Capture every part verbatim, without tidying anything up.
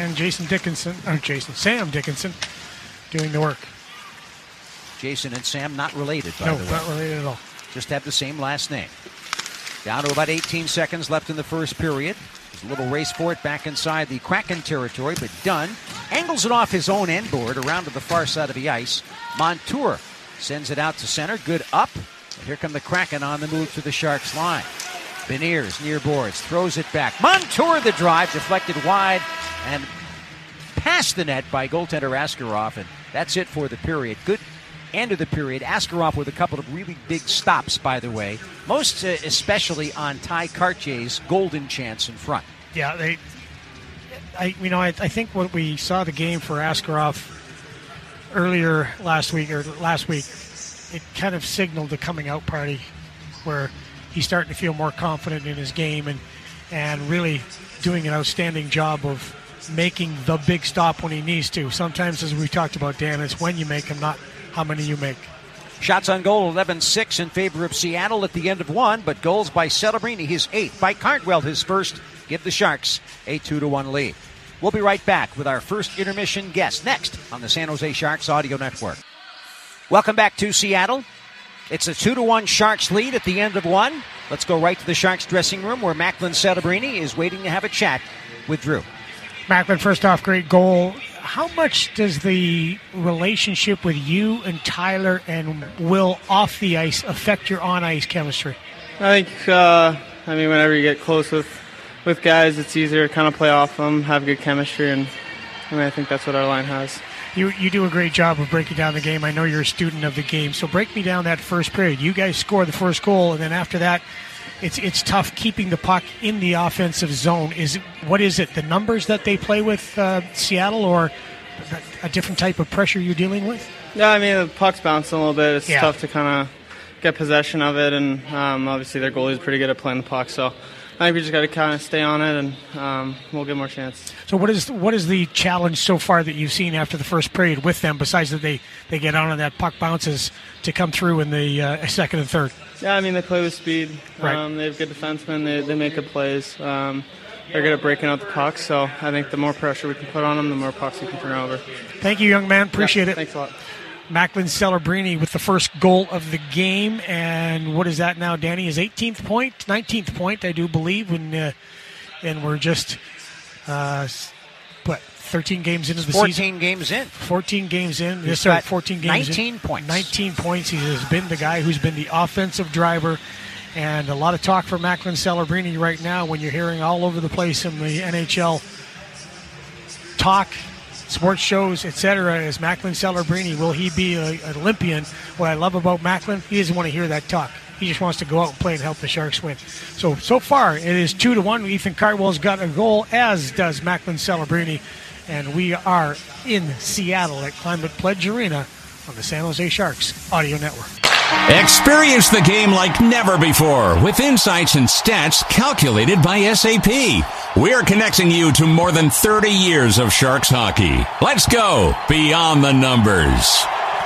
and Jason Dickinson, or Jason, Sam Dickinson, doing the work. Jason and Sam not related, by no, the way. not related at all. Just have the same last name. Down to about eighteen seconds left in the first period. There's a little race for it back inside the Kraken territory, but Dunn angles it off his own end board around to the far side of the ice. Montour sends it out to center. Good up. And here come the Kraken on the move to the Sharks line. Beniers near boards, throws it back. Montour the drive, deflected wide and past the net by goaltender Askarov, and that's it for the period. Good end of the period. Askarov with a couple of really big stops, by the way, most uh, especially on Ty Cartier's golden chance in front. Yeah, they. I you know I, I think what we saw the game for Askarov earlier last week or last week, it kind of signaled the coming out party where he's starting to feel more confident in his game and and really doing an outstanding job of making the big stop when he needs to. Sometimes, as we talked about, Dan, it's when you make them, not how many you make. Shots on goal, eleven six in favor of Seattle at the end of one, but goals by Celebrini, his eighth, by Cardwell, his first, give the Sharks a two to one lead. We'll be right back with our first intermission guest next on the San Jose Sharks Audio Network. Welcome back to Seattle. It's a two to one Sharks lead at the end of one. Let's go right to the Sharks dressing room where Macklin Celebrini is waiting to have a chat with Drew. Macklin, first off, great goal. How much does the relationship with you and Tyler and Will off the ice affect your on-ice chemistry? I think, uh, I mean, whenever you get close with, with guys, it's easier to kind of play off them, have good chemistry, and I mean, I think that's what our line has. You you do a great job of breaking down the game. I know you're a student of the game, so break me down that first period. You guys score the first goal, and then after that, it's it's tough keeping the puck in the offensive zone. Is it, what is it, the numbers that they play with uh, Seattle, or a different type of pressure you're dealing with? Yeah, I mean, the puck's bouncing a little bit. It's yeah. tough to kind of get possession of it, and um, obviously their goalie is pretty good at playing the puck, so I think we just got to kind of stay on it, and um, we'll get more chance. So what is what is the challenge so far that you've seen after the first period with them, besides that they, they get on and that puck bounces to come through in the uh, second and third? Yeah, I mean, they play with speed. Right. Um, they have good defensemen. They, they make good plays. Um, they're good at breaking out the pucks, so I think the more pressure we can put on them, the more pucks we can turn over. Thank you, young man. Appreciate yeah, it. Thanks a lot. Macklin Celebrini with the first goal of the game, and what is that now, Danny? His eighteenth point, nineteenth point, I do believe, when, uh, and we're just, uh, what, thirteen games into the fourteen season? fourteen games in. fourteen games in. He's Yes, sir, got fourteen games nineteen in. points. nineteen points. He has been the guy who's been the offensive driver, and a lot of talk for Macklin Celebrini right now when you're hearing all over the place in the N H L talk, sports shows, et cetera, is Macklin Celebrini. Will he be a, an Olympian? What I love about Macklin, he doesn't want to hear that talk. He just wants to go out and play and help the Sharks win. So, so far, it is two to one. Ethan Cardwell's got a goal, as does Macklin Celebrini. And we are in Seattle at Climate Pledge Arena on the San Jose Sharks Audio Network. Experience the game like never before with insights and stats calculated by S A P. We're connecting you to more than thirty years of Sharks hockey. Let's go beyond the numbers.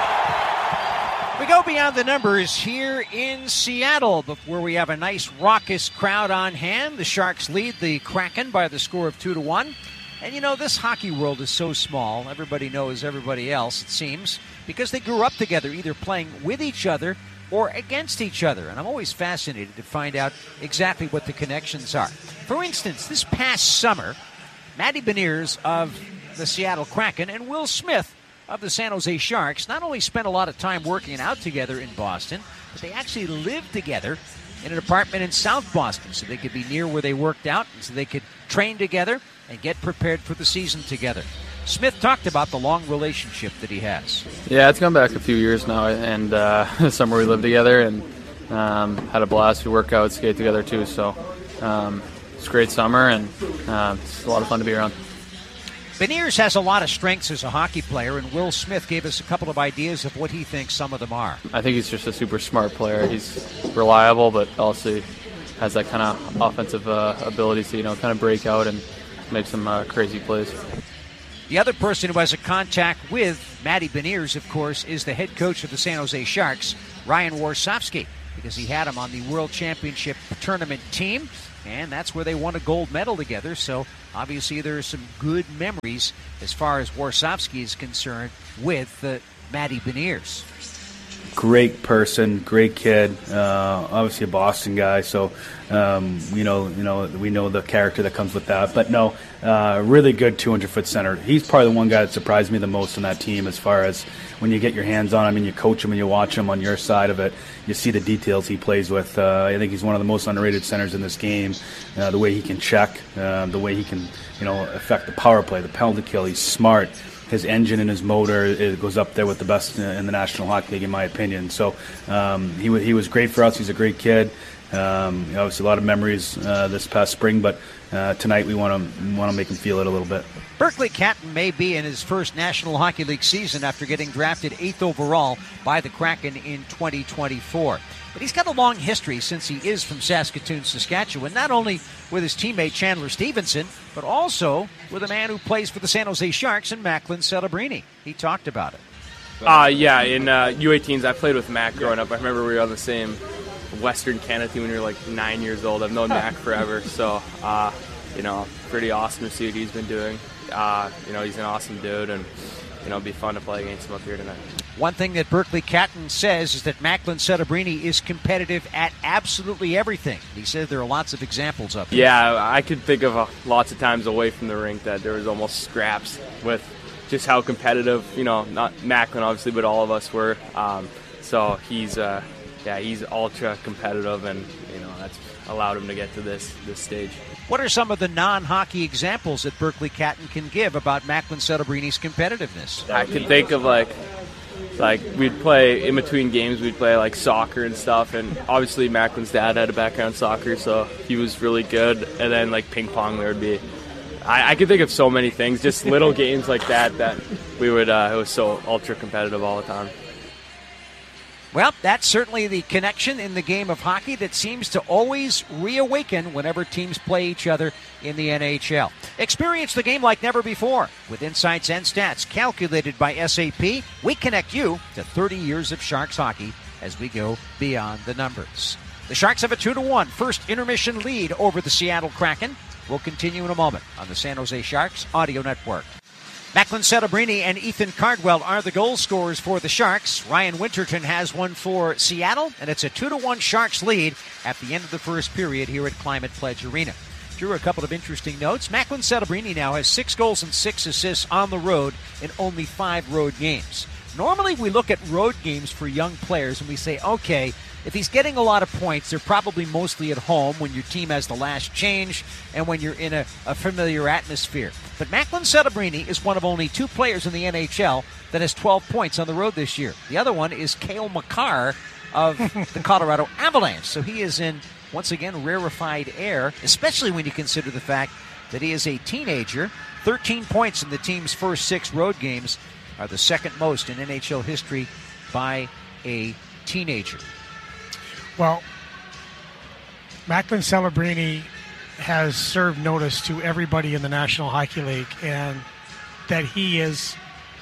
We go beyond the numbers here in Seattle, where we have a nice raucous crowd on hand. The Sharks lead the Kraken by the score of two to one. And you know, this hockey world is so small. Everybody knows everybody else, it seems, because they grew up together, either playing with each other or against each other. And I'm always fascinated to find out exactly what the connections are. For instance, this past summer, Matty Beniers of the Seattle Kraken and Will Smith of the San Jose Sharks not only spent a lot of time working out together in Boston, but they actually lived together in an apartment in South Boston so they could be near where they worked out and so they could train together and get prepared for the season together. Smith talked about the long relationship that he has. Yeah, it's gone back a few years now, and uh, this summer we lived together and um, had a blast. We work out, skate together too, so um, it's a great summer, and uh, it's a lot of fun to be around. Beniers has a lot of strengths as a hockey player, and Will Smith gave us a couple of ideas of what he thinks some of them are. I think he's just a super smart player. He's reliable, but also has that kind of offensive uh, ability to, you know, kind of break out and make some uh, crazy plays. The other person who has a contact with Matty Beniers, of course, is the head coach of the San Jose Sharks, Ryan Warsofsky. because he had him on the World Championship tournament team, and that's where they won a gold medal together. So obviously there are some good memories as far as Warsofsky is concerned with uh, Matty Beniers. Great person, great kid, uh, obviously a Boston guy, so um, you know, you know, we know the character that comes with that. But no, uh, really good two hundred foot center. He's probably the one guy that surprised me the most on that team as far as when you get your hands on him and you coach him and you watch him on your side of it, you see the details he plays with. Uh, I think he's one of the most underrated centers in this game. Uh, the way he can check, uh, the way he can, you know, affect the power play, the penalty kill. He's smart. His engine and his motor, it goes up there with the best in the National Hockey League, in my opinion. So um, he, w- he was great for us. He's a great kid. Um, obviously, a lot of memories uh, this past spring, but uh, tonight we want to want to make him feel it a little bit. Berkeley Catton may be in his first National Hockey League season after getting drafted eighth overall by the Kraken in twenty twenty-four. But he's got a long history since he is from Saskatoon, Saskatchewan, not only with his teammate Chandler Stevenson, but also with a man who plays for the San Jose Sharks and Macklin Celebrini. He talked about it. Uh, yeah, in uh, U eighteens, I played with Mac growing up. I remember we were on the same Western Canada team when we were like nine years old. I've known Mac forever, so, uh, you know, pretty awesome to see what he's been doing. Uh, you know, he's an awesome dude, and, you know, it'd be fun to play against him up here tonight. One thing that Berkeley Catton says is that Macklin Celebrini is competitive at absolutely everything. He said there are lots of examples of it. Yeah, I could think of uh, lots of times away from the rink that there was almost scraps with just how competitive, you know, not Macklin obviously, but all of us were. Um, so he's, uh, yeah, he's ultra competitive, and, you know, that's allowed him to get to this this stage. What are some of the non-hockey examples that Berkeley Catton can give about Macklin Celebrini's competitiveness? I can think of, like, like we'd play in between games, we'd play like soccer and stuff, and obviously Macklin's dad had a background in soccer, so he was really good. And then like ping pong, there would be, I, I could think of so many things, just little games like that that we would, uh, it was so ultra competitive all the time. Well, that's certainly the connection in the game of hockey that seems to always reawaken whenever teams play each other in the N H L. Experience the game like never before with insights and stats calculated by S A P. We connect you to thirty years of Sharks hockey as we go beyond the numbers. The Sharks have a two to one first intermission lead over the Seattle Kraken. We'll continue in a moment on the San Jose Sharks Audio Network. Macklin Celebrini and Ethan Cardwell are the goal scorers for the Sharks. Ryan Winterton has one for Seattle, and it's a two to one Sharks lead at the end of the first period here at Climate Pledge Arena. Drew, a couple of interesting notes. Macklin Celebrini now has six goals and six assists on the road in only five road games. Normally we look at road games for young players and we say, okay, if he's getting a lot of points, they're probably mostly at home when your team has the last change and when you're in a, a familiar atmosphere. But Macklin Celebrini is one of only two players in the N H L that has twelve points on the road this year. The other one is Cale Makar of the Colorado Avalanche. So he is in, once again, rarefied air, especially when you consider the fact that he is a teenager. thirteen points in the team's first six road games are the second most in N H L history by a teenager. Well, Macklin Celebrini has served notice to everybody in the National Hockey League, and that he is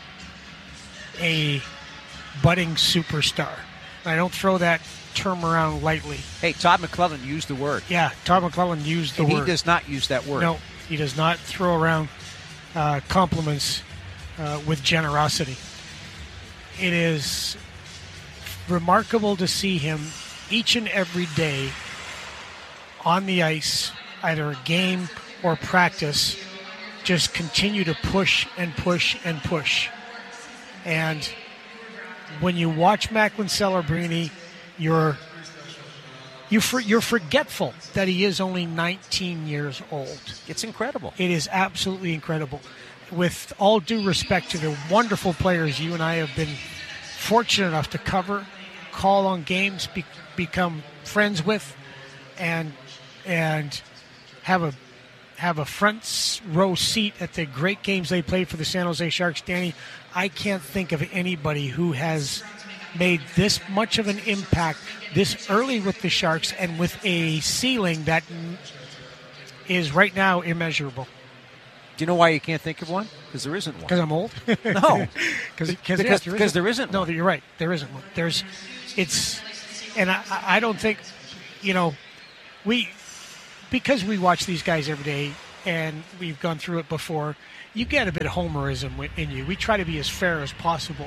a budding superstar. I don't throw that term around lightly. Hey, Todd McClellan used the word. Yeah, Todd McClellan used the and word. He does not use that word. No, he does not throw around uh, compliments uh, with generosity. It is remarkable to see him each and every day on the ice, either a game or practice, just continue to push and push and push. And when you watch Macklin Celebrini, you're you for, you're forgetful that he is only nineteen years old. It's incredible. It is absolutely incredible. With all due respect to the wonderful players you and I have been fortunate enough to cover, call on games, be, become friends with, and and have a have a front row seat at the great games they played for the San Jose Sharks. Danny, I can't think of anybody who has made this much of an impact this early with the Sharks and with a ceiling that is right now immeasurable. Do you know why you can't think of one? Because there isn't one. Because I'm old? No. Cause, cause, because yes, there, there isn't No, one. you're right. There isn't one. There's, it's, and I, I don't think, you know, we because we watch these guys every day and we've gone through it before. You get a bit of homerism in you. We try to be as fair as possible,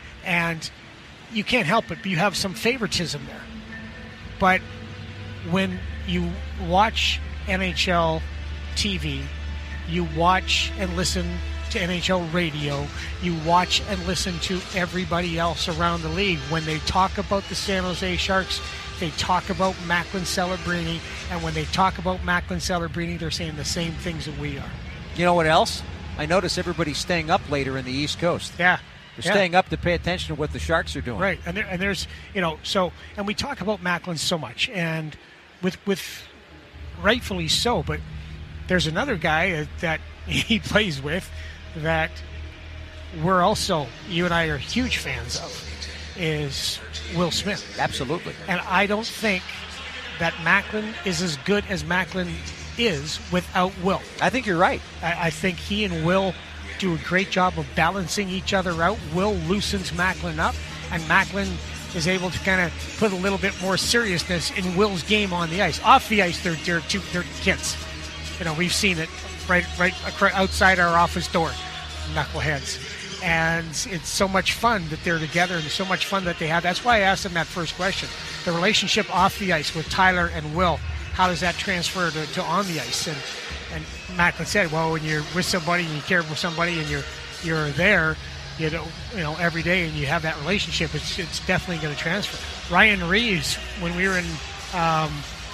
and you can't help it. But you have some favoritism there. But when you watch N H L T V, you watch and listen to N H L radio, you watch and listen to everybody else around the league. When they talk about the San Jose Sharks, they talk about Macklin Celebrini, and when they talk about Macklin Celebrini, they're saying the same things that we are. You know what else? I notice everybody's staying up later in the East Coast. Yeah. They're yeah. staying up to pay attention to what the Sharks are doing. Right, and, there, and there's, you know, so, and we talk about Macklin so much, and with, with rightfully so, but there's another guy that he plays with that we're also, you and I are huge fans of, is Will Smith. Absolutely. And I don't think that Macklin is as good as Macklin is without Will. I think you're right. I, I think he and Will do a great job of balancing each other out. Will loosens Macklin up, and Macklin is able to kind of put a little bit more seriousness in Will's game on the ice. Off the ice, they're, they're, two, they're kids. You know, we've seen it right, right outside our office door, knuckleheads. And it's so much fun that they're together, and so much fun that they have. That's why I asked them that first question. The relationship off the ice with Tyler and Will, how does that transfer to, to on the ice? And and Macklin said, well, when you're with somebody and you care for somebody and you're you're there, you know, you know, every day, and you have that relationship, it's it's definitely going to transfer. Ryan Reeves, when we were in um,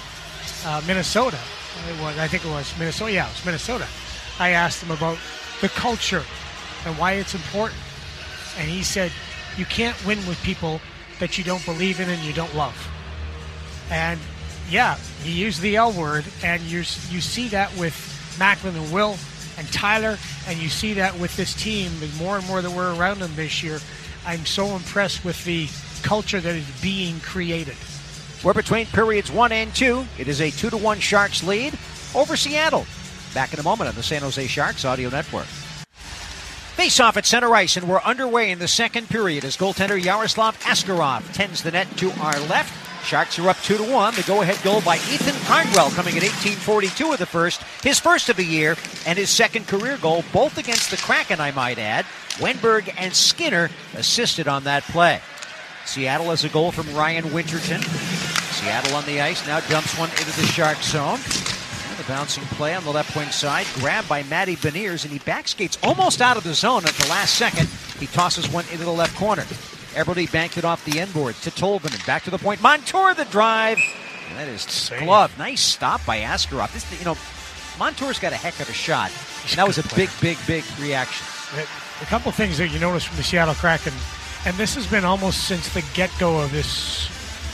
uh, Minnesota, it was, I think it was Minnesota. Yeah, it was Minnesota. I asked him about the culture and why it's important. And he said, you can't win with people that you don't believe in and you don't love. And yeah, he used the L word, and you you see that with Macklin and Will and Tyler, and you see that with this team. The more and more that we're around them this year, I'm so impressed with the culture that is being created. We're between periods one and two. It is a two to one Sharks lead over Seattle. Back in a moment on the San Jose Sharks Audio Network. Face off at center ice, and we're underway in the second period as goaltender Yaroslav Askarov tends the net to our left. Sharks are up two to one. The go-ahead goal by Ethan Cardwell coming at eighteen forty-two of the first, his first of the year, and his second career goal, both against the Kraken, I might add. Wenberg and Skinner assisted on that play. Seattle has a goal from Ryan Winterton. Seattle on the ice now dumps one into the Shark zone. And the bouncing play on the left wing side, grabbed by Matty Beniers, and he backskates almost out of the zone at the last second. He tosses one into the left corner. Eberle banked it off the end board to Tolvanen. Back to the point. Montour the drive. And that is gloved. Nice stop by Askarov. This, you know, Montour's got a heck of a shot. And that was a big, big, big reaction. A couple things that you notice from the Seattle Kraken, and this has been almost since the get-go of this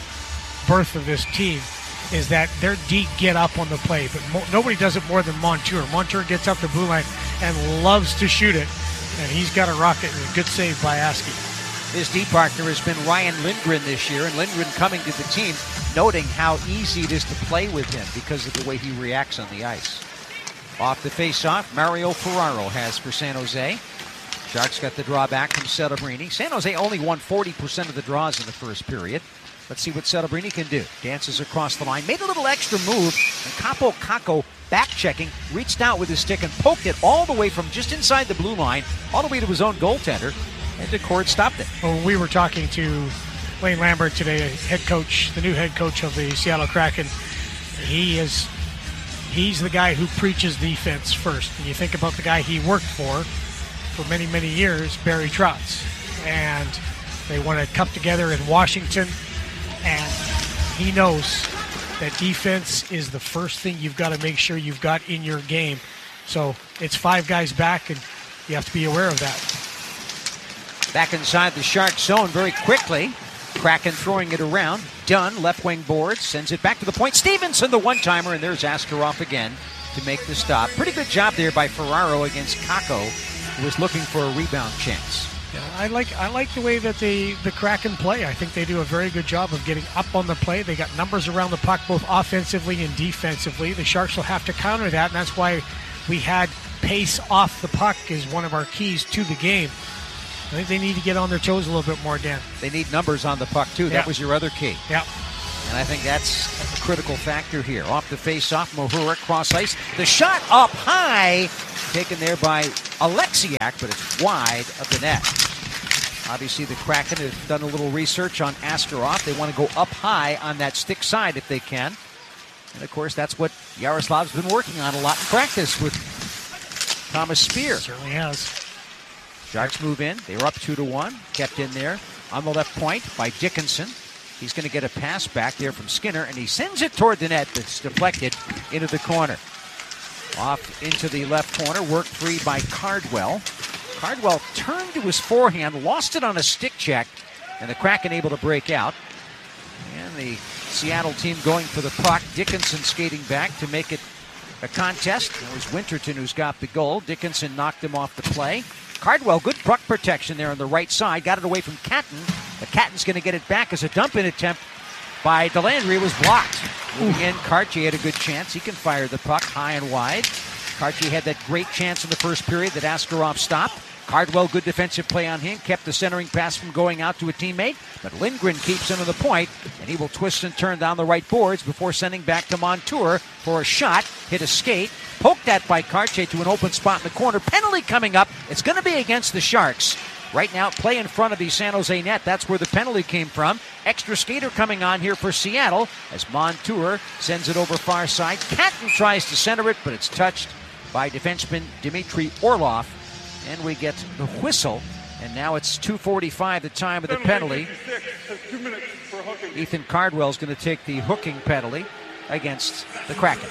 birth of this team, is that their D get up on the play, but mo- nobody does it more than Montour. Montour gets up the blue line and loves to shoot it, and he's got a rocket. A good save by Askey. His D partner has been Ryan Lindgren this year, and Lindgren coming to the team, noting how easy it is to play with him because of the way he reacts on the ice. Off the face-off, Mario Ferraro has for San Jose. Sharks got the draw back from Celebrini. San Jose only won forty percent of the draws in the first period. Let's see what Celebrini can do. Dances across the line, made a little extra move, and Capo Caco, back-checking, reached out with his stick and poked it all the way from just inside the blue line, all the way to his own goaltender. And DeCord stopped it. Well, we were talking to Wayne Lambert today, head coach, the new head coach of the Seattle Kraken. He is, he's the guy who preaches defense first. And you think about the guy he worked for for many, many years, Barry Trotz. And they won a cup together in Washington. And he knows that defense is the first thing you've got to make sure you've got in your game. So it's five guys back, and you have to be aware of that. Back inside the Shark zone very quickly. Kraken throwing it around. Dunn, left wing board, sends it back to the point. Stevenson, the one-timer, and there's Askarov again to make the stop. Pretty good job there by Ferraro against Caco, who was looking for a rebound chance. Yeah, I like I like the way that the, the Kraken play. I think they do a very good job of getting up on the play. They got numbers around the puck, both offensively and defensively. The Sharks will have to counter that, and that's why we had pace off the puck is one of our keys to the game. I think they need to get on their toes a little bit more, Dan. They need numbers on the puck, too. Yeah. That was your other key. Yeah. And I think that's a critical factor here. Off the face-off, Mahura cross ice. The shot up high, taken there by Alexiak, but it's wide of the net. Obviously, the Kraken have done a little research on Askarov. They want to go up high on that stick side if they can. And, of course, that's what Yaroslav's been working on a lot in practice with Thomas Spear. Certainly has. Sharks move in. They were up two to one. Kept in there on the left point by Dickinson. He's going to get a pass back there from Skinner, and he sends it toward the net that's deflected into the corner. Off into the left corner, worked free by Cardwell. Cardwell turned to his forehand, lost it on a stick check, and the Kraken able to break out. And the Seattle team going for the puck. Dickinson skating back to make it a contest. It was Winterton who's got the goal. Dickinson knocked him off the play. Cardwell, good puck protection there on the right side. Got it away from Catton. But Catton's going to get it back as a dump-in attempt by Delandry. Was blocked. Moving in, Cartier had a good chance. He can fire the puck high and wide. Cartier had that great chance in the first period that Askarov stopped. Cardwell, good defensive play on him, kept the centering pass from going out to a teammate, but Lindgren keeps him to the point, and he will twist and turn down the right boards before sending back to Montour for a shot, hit a skate, poked at by Cartier to an open spot in the corner. Penalty coming up. It's going to be against the Sharks. Right now, play in front of the San Jose net. That's where the penalty came from. Extra skater coming on here for Seattle as Montour sends it over far side. Catton tries to center it, but it's touched by defenseman Dmitry Orlov. And we get the whistle, and now it's two forty-five, the time of the penalty. Ethan Cardwell's going to take the hooking penalty against the Kraken.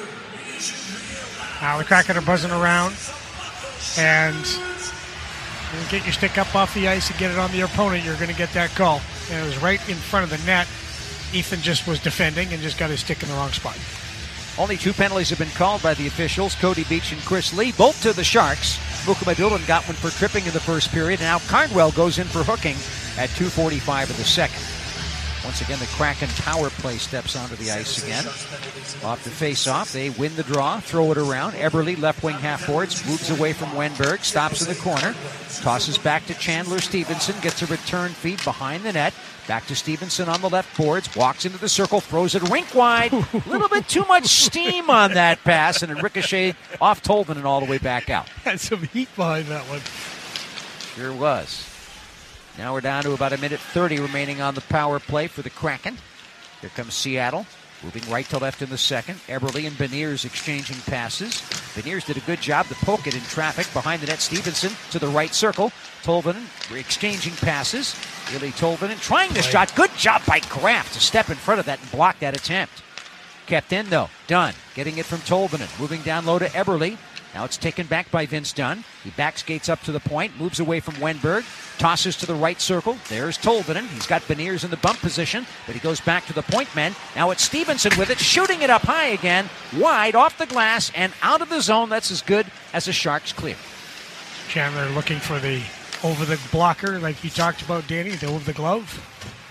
Now the Kraken are buzzing around, and you get your stick up off the ice and get it on the opponent, you're going to get that call. And it was right in front of the net. Ethan just was defending and just got his stick in the wrong spot. Only two penalties have been called by the officials, Cody Beach and Chris Lee, both to the Sharks. Mukhamadullin got one for tripping in the first period, and now Cardwell goes in for hooking at two forty-five of the second. Once again, the Kraken power play steps onto the ice again. Off the face-off, they win the draw, throw it around. Eberle, left wing half boards, moves away from Wenberg, stops in the corner, tosses back to Chandler Stevenson, gets a return feed behind the net. Back to Stevenson on the left boards, walks into the circle, throws it rink wide. A little bit too much steam on that pass, and it ricocheted off Tolvanen and all the way back out. Had some heat behind that one. Sure was. Now we're down to about a minute thirty remaining on the power play for the Kraken. Here comes Seattle, moving right to left in the second. Eberle and Beniers exchanging passes. Beniers did a good job to poke it in traffic behind the net. Stevenson to the right circle. Tolvanen exchanging passes. Eli Tolvanen trying the shot. Good job by Kraft to step in front of that and block that attempt. Kept in, though. Dunn getting it from Tolvanen. Moving down low to Eberle. Now it's taken back by Vince Dunn. He back skates up to the point, moves away from Wenberg, tosses to the right circle. There's Tolvanen. He's got Beniers in the bump position, but he goes back to the point men. Now it's Stevenson with it, shooting it up high again, wide off the glass and out of the zone. That's as good as a Sharks clear. Chandler looking for the over the blocker, like you talked about, Danny, the over the glove.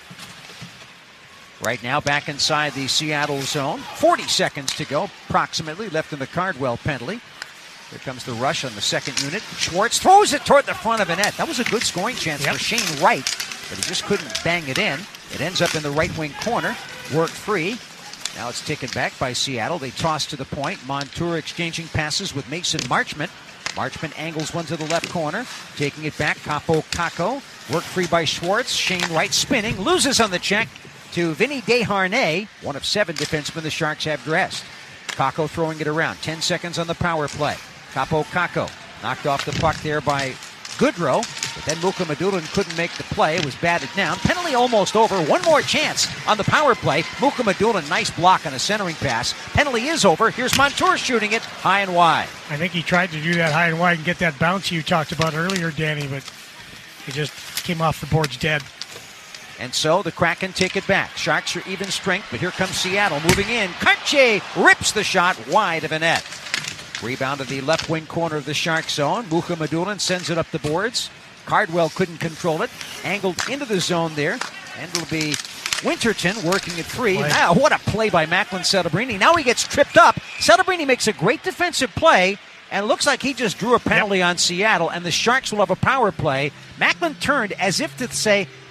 Right now, back inside the Seattle zone. forty seconds to go, approximately, left in the Cardwell penalty. Here comes the rush on the second unit. Schwartz throws it toward the front of the net. That was a good scoring chance yep. for Shane Wright, but he just couldn't bang it in. It ends up in the right wing corner. Worked free. Now it's taken back by Seattle. They toss to the point. Montour exchanging passes with Mason Marchment. Marchment angles one to the left corner. Taking it back, Capo Caco. Worked free by Schwartz. Shane Wright spinning. Loses on the check to Vinny Desharnais, one of seven defensemen the Sharks have dressed. Caco throwing it around. Ten seconds on the power play. Capo Caco knocked off the puck there by Goodrow, but then Mukhamadullin couldn't make the play. It was batted down. Penalty almost over. One more chance on the power play. Mukhamadullin, nice block on a centering pass. Penalty is over. Here's Montour shooting it high and wide. I think he tried to do that high and wide and get that bounce you talked about earlier, Danny, but he just came off the boards dead. And so the Kraken take it back. Sharks are even strength, but here comes Seattle moving in. Cartier rips the shot wide of the net. Rebound to the left wing corner of the Shark zone. Mukhamadullin sends it up the boards. Cardwell couldn't control it. Angled into the zone there. And it'll be Winterton working it free. Now, what a play by Macklin Celebrini. Now he gets tripped up. Celebrini makes a great defensive play. And it looks like he just drew a penalty yep. on Seattle. And the Sharks will have a power play. Macklin turned as if to say,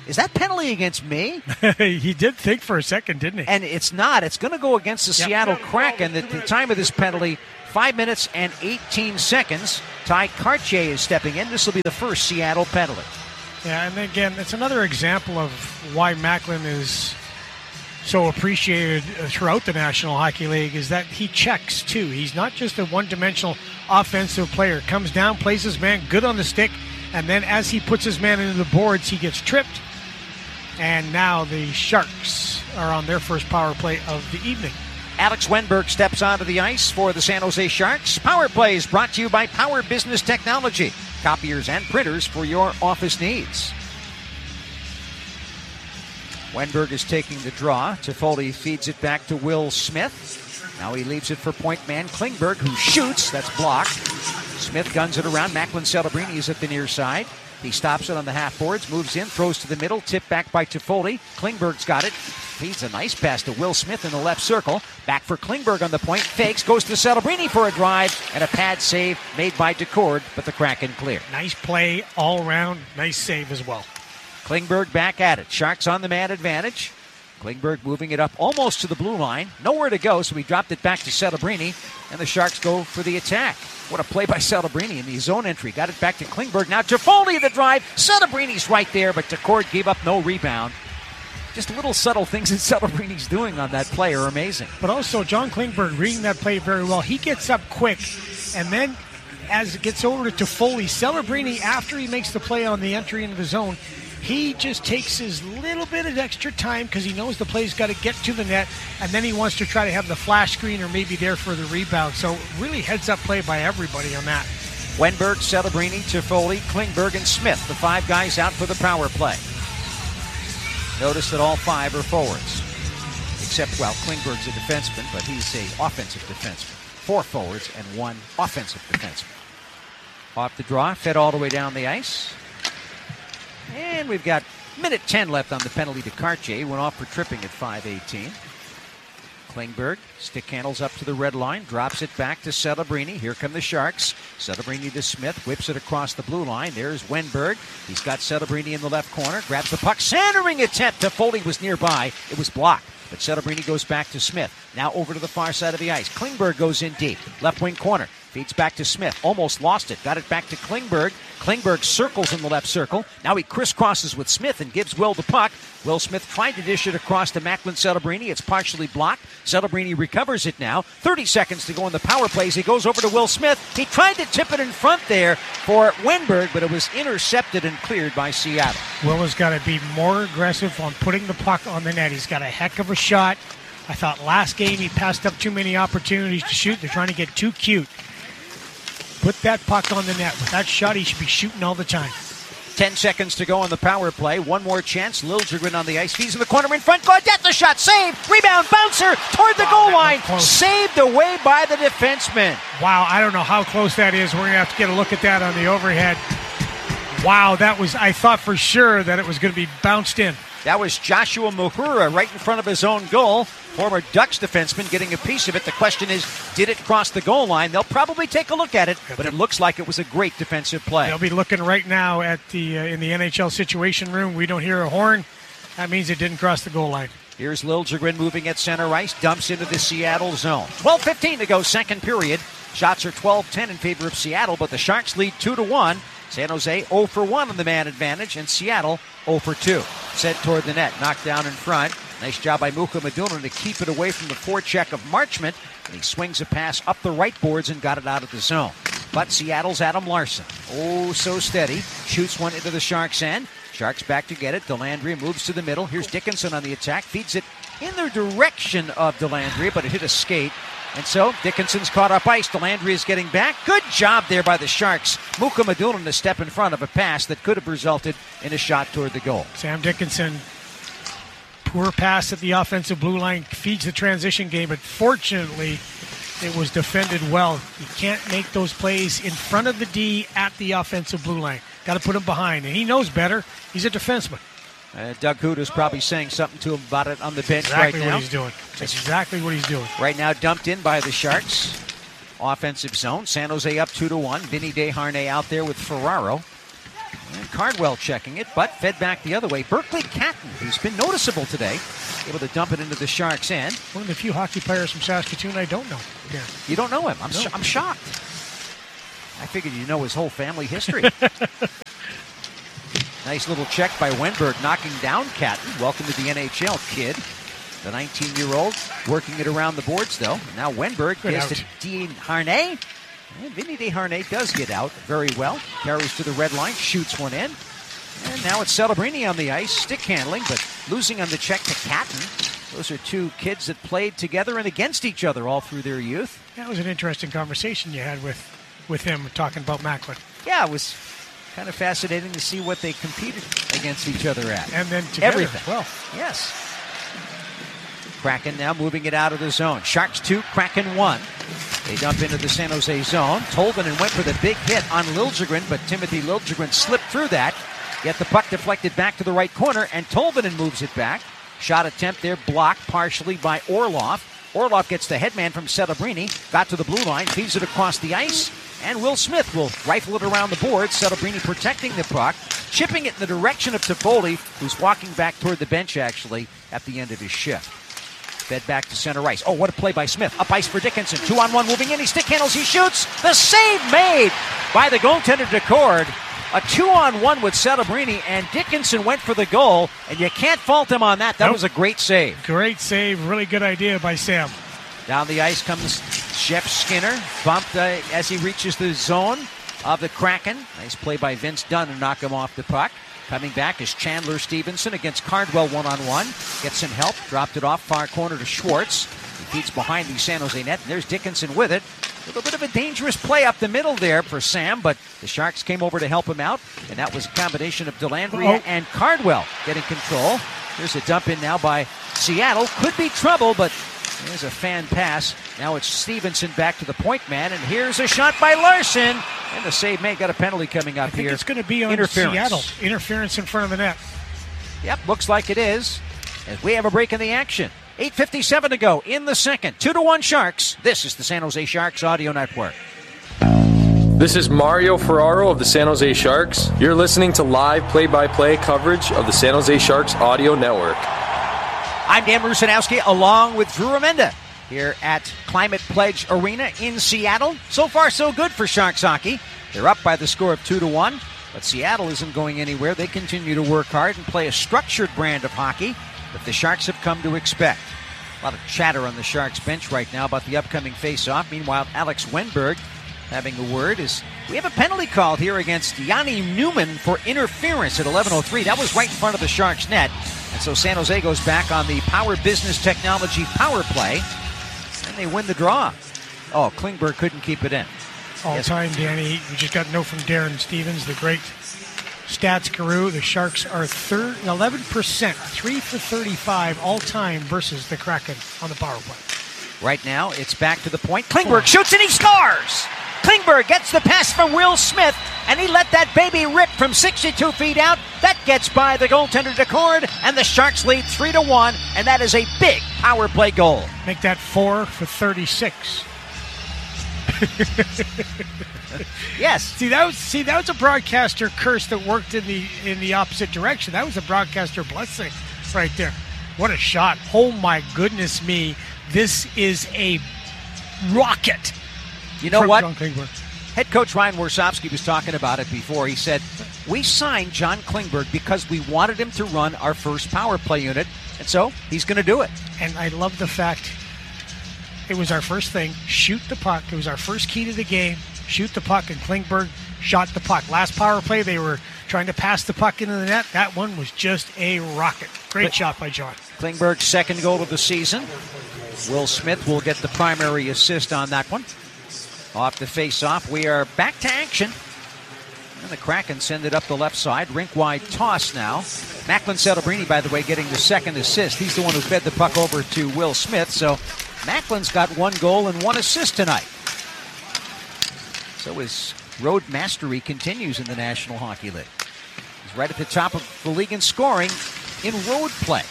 is that penalty against me? He did think for a second, didn't he? And it's not. It's going to go against the yep. Seattle Kraken. At the time of this penalty, five minutes and eighteen seconds. Ty Cartier is stepping in. This will be the first Seattle penalty. Yeah, and again, it's another example of why Macklin is so appreciated throughout the National Hockey League, is that he checks too. He's not just a one-dimensional offensive player. Comes down, plays his man good on the stick, and then as he puts his man into the boards, he gets tripped. And now the Sharks are on their first power play of the evening. Alex Wenberg steps onto the ice for the San Jose Sharks. Power Play is brought to you by Power Business Technology. Copiers and printers for your office needs. Wenberg is taking the draw. Toffoli feeds it back to Will Smith. Now he leaves it for point man Klingberg, who shoots. That's blocked. Smith guns it around. Macklin Celebrini is at the near side. He stops it on the half boards, moves in, throws to the middle, tipped back by Toffoli. Klingberg's got it. Feeds a nice pass to Will Smith in the left circle. Back for Klingberg on the point. Fakes, goes to Celebrini for a drive, and a pad save made by Decord, but the Kraken clear. Nice play all around. Nice save as well. Klingberg back at it. Sharks on the man advantage. Klingberg moving it up almost to the blue line. Nowhere to go, so he dropped it back to Celebrini, and the Sharks go for the attack. What a play by Celebrini in the zone entry. Got it back to Klingberg. Now Toffoli the drive. Celebrini's right there, but Decord gave up no rebound. Just little subtle things that Celebrini's doing on that play are amazing. But also John Klingberg reading that play very well. He gets up quick, and then as it gets over to Toffoli, Celebrini, after he makes the play on the entry into the zone, he just takes his little bit of extra time because he knows the play's got to get to the net, and then he wants to try to have the flash screen or maybe there for the rebound. So really heads-up play by everybody on that. Wenberg, Celebrini, Toffoli, Klingberg, and Smith, the five guys out for the power play. Notice that all five are forwards. Except, well, Klingberg's a defenseman, but he's a offensive defenseman. Four forwards and one offensive defenseman. Off the draw, fed all the way down the ice. And we've got minute ten left on the penalty to Cartier. Went off for tripping at five eighteen. Klingberg, stick handles up to the red line, drops it back to Celebrini. Here come the Sharks. Celebrini to Smith, whips it across the blue line. There's Wenberg. He's got Celebrini in the left corner, grabs the puck, centering attempt. Toffoli was nearby. It was blocked. But Celebrini goes back to Smith. Now over to the far side of the ice. Klingberg goes in deep. Left wing corner. Feeds back to Smith. Almost lost it. Got it back to Klingberg. Klingberg circles in the left circle. Now he crisscrosses with Smith and gives Will the puck. Will Smith tried to dish it across to Macklin Celebrini. It's partially blocked. Celebrini recovers it now. thirty seconds to go in the power plays. He goes over to Will Smith. He tried to tip it in front there for Wenberg, but it was intercepted and cleared by Seattle. Will has got to be more aggressive on putting the puck on the net. He's got a heck of a shot. I thought last game he passed up too many opportunities to shoot. They're trying to get too cute. Put that puck on the net. With that shot, he should be shooting all the time. Ten seconds to go on the power play. One more chance. Liljegren on the ice. Feeds in the corner in front. Gaudette the shot. Save. Rebound. Bouncer toward the wow, goal line. Saved away by the defenseman. Wow, I don't know how close that is. We're going to have to get a look at that on the overhead. Wow, that was, I thought for sure that it was going to be bounced in. That was Joshua Mahura right in front of his own goal. Former Ducks defenseman getting a piece of it. The question is, did it cross the goal line? They'll probably take a look at it, but it looks like it was a great defensive play. They'll be looking right now at the uh, in the N H L Situation Room. We don't hear a horn. That means it didn't cross the goal line. Here's Liljegren moving at center ice, dumps into the Seattle zone. twelve fifteen to go, second period. Shots are twelve ten in favor of Seattle, but the Sharks lead two to one. San Jose zero for one on the man advantage, and Seattle zero for two. Sent toward the net, knocked down in front. Nice job by Muka Madunan to keep it away from the forecheck of Marchment, and he swings a pass up the right boards and got it out of the zone. But Seattle's Adam Larson, oh so steady, shoots one into the Sharks' end. Sharks back to get it. Dellandrea moves to the middle. Here's Dickinson on the attack, feeds it in the direction of Dellandrea, but it hit a skate. And so Dickinson's caught up ice. Dellandrea is getting back. Good job there by the Sharks. Muka Madunan a step in front of a pass that could have resulted in a shot toward the goal. Sam Dickinson, poor pass at the offensive blue line, feeds the transition game, but fortunately it was defended well. You can't make those plays in front of the D at the offensive blue line. Got to put him behind, and he knows better. He's a defenseman. Uh, Doug Hood is probably saying something to him about it on the bench exactly right now. What he's doing. That's exactly what he's doing. Right now dumped in by the Sharks. Offensive zone. San Jose up two to one. Vinny Desharnais out there with Ferraro. And Cardwell checking it, but fed back the other way. Berkeley Catton, who's been noticeable today, able to dump it into the Sharks' end. One of the few hockey players from Saskatoon I don't know. Yeah. You don't know him. I'm, No. sh- I'm shocked. I figured you know his whole family history. Nice little check by Wenberg, knocking down Catton. Welcome to the N H L, kid. The nineteen-year-old working it around the boards, though. And now Wenberg Good gets out. to Desharnais. And Vinny Desharnais does get out very well. Carries to the red line, shoots one in. And now it's Celebrini on the ice, stick handling, but losing on the check to Catton. Those are two kids that played together and against each other all through their youth. That was an interesting conversation you had with, with him talking about Macklin. Yeah, it was kind of fascinating to see what they competed against each other at. And then together Everything. as well. Yes. Kraken now moving it out of the zone. Sharks two, Kraken one. They dump into the San Jose zone. Tolvanen went for the big hit on Liljegren, but Timothy Liljegren slipped through that. Yet the puck deflected back to the right corner, and Tolvanen moves it back. Shot attempt there blocked partially by Orlov. Orlov gets the headman from Celebrini. Got to the blue line, feeds it across the ice, and Will Smith will rifle it around the board. Celebrini protecting the puck, chipping it in the direction of Toffoli, who's walking back toward the bench, actually, at the end of his shift. Fed back to center ice. Oh, what a play by Smith. Up ice for Dickinson. Two on one moving in. He stick handles. He shoots. The save made by the goaltender Decord. A two on one with Celebrini, and Dickinson went for the goal, and you can't fault him on that. That Nope. was a great save. Great save. Really good idea by Sam. Down the ice comes Jeff Skinner, bumped uh, as he reaches the zone of the Kraken. Nice play by Vince Dunn to knock him off the puck. Coming back is Chandler Stevenson against Cardwell one-on-one. Gets some help, dropped it off far corner to Schwartz. He feeds behind the San Jose net, and there's Dickinson with it. A little bit of a dangerous play up the middle there for Sam, but the Sharks came over to help him out, and that was a combination of Delandria Uh-oh. and Cardwell getting control. There's a dump in now by Seattle. Could be trouble, but there's a fan pass. Now it's Stevenson back to the point man, and here's a shot by Larson. And the save made. Got a penalty coming up I think here. it's going to be on Interference. Seattle. Interference in front of the net. Yep, looks like it is. As we have a break in the action. eight fifty-seven to go in the second. Two to one Sharks. This is the San Jose Sharks Audio Network. This is Mario Ferraro of the San Jose Sharks. You're listening to live play-by-play coverage of the San Jose Sharks Audio Network. I'm Dan Rusanowski along with Drew Remenda here at Climate Pledge Arena in Seattle. So far, so good for Sharks hockey. They're up by the score of two to one, but Seattle isn't going anywhere. They continue to work hard and play a structured brand of hockey that the Sharks have come to expect. A lot of chatter on the Sharks bench right now about the upcoming face-off. Meanwhile, Alex Wenberg having a word is we have a penalty called here against Yanni Newman for interference at eleven oh three. That was right in front of the Sharks net. And so San Jose goes back on the Power Business Technology power play, and they win the draw. Oh, Klingberg couldn't keep it in. All Yes. time, Danny. We just got a note from Darren Stevens, the great stats guru. The Sharks are third, eleven percent, three for thirty-five all time versus the Kraken on the power play. Right now, it's back to the point. Klingberg shoots and he scores! Klingberg gets the pass from Will Smith, and he let that baby rip from sixty-two feet out. That gets by the goaltender Decord, and the Sharks lead three to one, and that is a big power play goal. Make that four for thirty-six. Yes. See that was see that was a broadcaster curse that worked in the in the opposite direction. That was a broadcaster blessing right there. What a shot. Oh my goodness me. This is a rocket. You know from what? John Klingberg. Head coach Ryan Warsofsky was talking about it before. He said, we signed John Klingberg because we wanted him to run our first power play unit, and so he's going to do it. And I love the fact it was our first thing. Shoot the puck. It was our first key to the game. Shoot the puck, and Klingberg shot the puck. Last power play, they were trying to pass the puck into the net. That one was just a rocket. Great shot by John. Klingberg's second goal of the season. Will Smith will get the primary assist on that one. Off the face-off, we are back to action. And the Kraken send it up the left side. Rink-wide toss now. Macklin Celebrini, by the way, getting the second assist. He's the one who fed the puck over to Will Smith. So Macklin's got one goal and one assist tonight. So his road mastery continues in the National Hockey League. He's right at the top of the league in scoring in road play.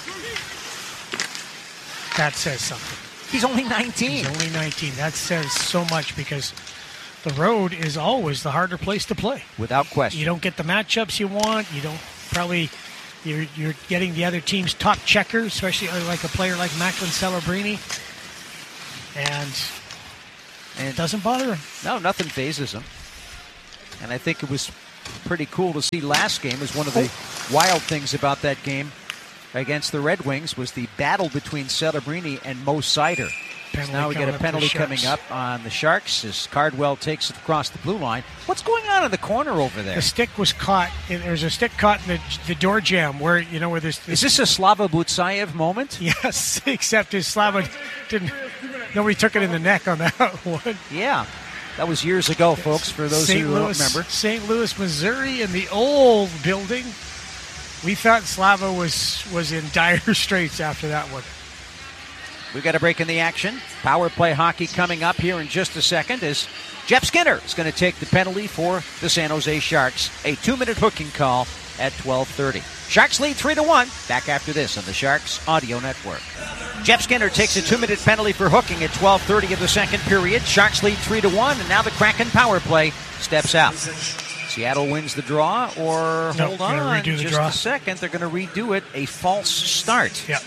That says something. He's only nineteen. He's only nineteen. That says so much because the road is always the harder place to play. Without question. You don't get the matchups you want. You don't probably you're you're getting the other team's top checkers, especially like a player like Macklin Celebrini, and and it doesn't bother him. No, nothing phases him. And I think it was pretty cool to see last game. As one of the oh. wild things about that game against the Red Wings was the battle between Celebrini and Mo Seider. So now we get a penalty coming up on the Sharks as Cardwell takes it across the blue line. What's going on in the corner over there? The stick was caught. There's a stick caught in the, the door jamb where, you know, where this... Is this a Slava Butsayev moment? Yes, except his Slava didn't... Nobody took it in the neck on that one. Yeah, that was years ago, folks, for those Saint who Louis, don't remember. Saint Louis, Missouri, in the old building. We thought Slava was, was in dire straits after that one. We've got a break in the action. Power play hockey coming up here in just a second as Jeff Skinner is going to take the penalty for the San Jose Sharks. A two-minute hooking call at twelve thirty. Sharks lead three to one. Back after this on the Sharks Audio Network. Jeff Skinner takes a two-minute penalty for hooking at twelve thirty of the second period. Sharks lead three to one, and now the Kraken power play steps out. Seattle wins the draw, or no, hold on redo the just draw. a second. They're going to redo it. A false start. Yep.